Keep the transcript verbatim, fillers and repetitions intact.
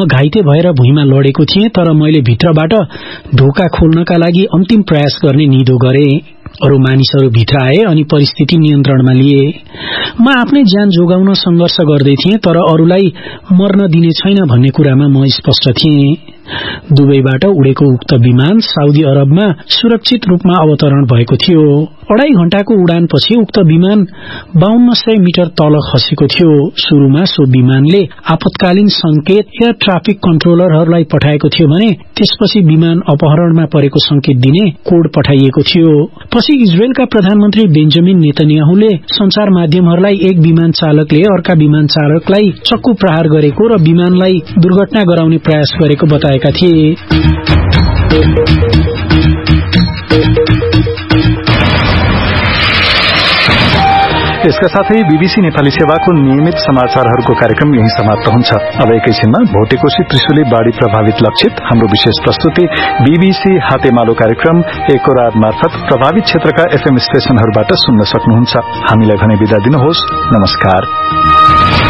म घाइते भएर भुइँमा लडेको थिएँ, तर मैले भित्रबाट ढोका खोल्नका लागि अन्तिम प्रयास गर्ने निधो गरे। अरू मानिसहरू भित्र आए अनि परिस्थिति नियन्त्रणमा लिए। म आफ्नै ज्यान जोगाउन संघर्ष गर्दै थिएँ, तर अरूलाई मर्न दिने छैन भन्ने कुरामा म स्पष्ट थिएँ। दुबईबाट उडेको उक्त विमान साउदी अरबमा सुरक्षित रूपमा अवतरण भएको थियो। अढाई घण्टाको उडानपछि उक्त विमान बाहन्न सय मिटर तल खसेको थियो। सुरुमा सो विमानले आपतकालीन संकेत एयर ट्राफिक कन्ट्रोलरहरूलाई पठाएको थियो भने त्यसपछि विमान अपहरणमा परेको संकेत दिने कोड पठाइएको थियो। पछि इजरायलका प्रधानमन्त्री बेन्जामिन नेतन्याहुले संचार माध्यमहरूलाई एक विमान चालकले अर्का विमान चालकलाई चक्कु प्रहार गरेको र विमानलाई दुर्घटना गराउने प्रयास गरेको बताएका थिए। यसका साथै बीबीसी नेपाली सेवाको नियमित समाचारहरूको कार्यक्रम यही समाप्त हुन्छ। अब एकैछिनमा भोटेकोशी त्रिशुली बाढ़ी प्रभावित लक्षित हाम्रो विशेष प्रस्तुति बीबीसी हातेमालो कार्यक्रम एको रात मार्फत प्रभावित क्षेत्रका एफएम स्टेशनहरूबाट सुन्न सक्नुहुन्छ। हामीलाई भने बिदा दिनुहोस्। नमस्कार।